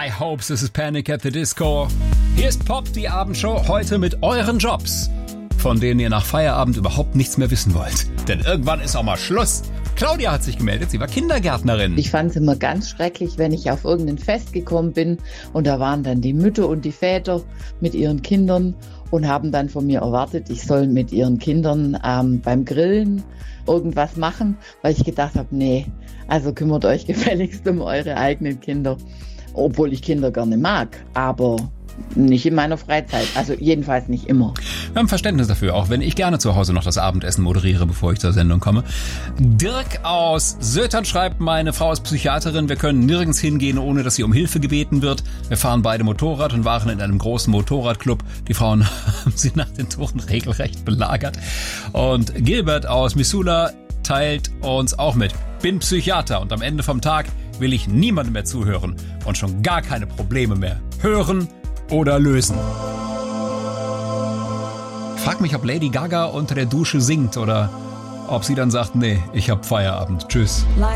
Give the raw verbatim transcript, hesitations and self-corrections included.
High Hopes, this is Panic at the Disco. Hier ist Pop, die Abendshow, heute mit euren Jobs, von denen ihr nach Feierabend überhaupt nichts mehr wissen wollt. Denn irgendwann ist auch mal Schluss. Claudia hat sich gemeldet, sie war Kindergärtnerin. Ich fand es immer ganz schrecklich, wenn ich auf irgendein Fest gekommen bin und da waren dann die Mütter und die Väter mit ihren Kindern und haben dann von mir erwartet, ich soll mit ihren Kindern ähm, beim Grillen irgendwas machen, weil ich gedacht habe, nee, also kümmert euch gefälligst um eure eigenen Kinder. Obwohl ich Kinder gerne mag, aber nicht in meiner Freizeit, also jedenfalls nicht immer. Wir haben Verständnis dafür, auch wenn ich gerne zu Hause noch das Abendessen moderiere, bevor ich zur Sendung komme. Dirk aus Sötern schreibt, meine Frau ist Psychiaterin, wir können nirgends hingehen, ohne dass sie um Hilfe gebeten wird. Wir fahren beide Motorrad und waren in einem großen Motorradclub. Die Frauen haben sie nach den Toren regelrecht belagert. Und Gilbert aus Missoula teilt uns auch mit. Bin Psychiater und am Ende vom Tag will ich niemandem mehr zuhören und schon gar keine Probleme mehr hören oder lösen. Frag mich, ob Lady Gaga unter der Dusche singt oder ob sie dann sagt, nee, ich hab Feierabend. Tschüss. Like